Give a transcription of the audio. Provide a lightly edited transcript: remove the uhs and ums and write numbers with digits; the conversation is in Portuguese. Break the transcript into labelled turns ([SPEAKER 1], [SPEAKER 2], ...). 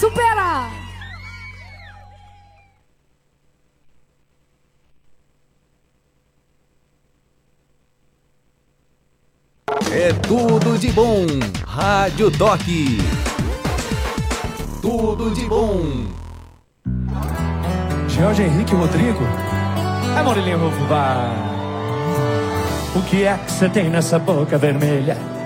[SPEAKER 1] Supera!
[SPEAKER 2] É tudo de bom. Rádio Toque. Tudo de bom.
[SPEAKER 3] Jorge Henrique Rodrigo. É Murilinho Fubá. O que é que você tem nessa boca vermelha?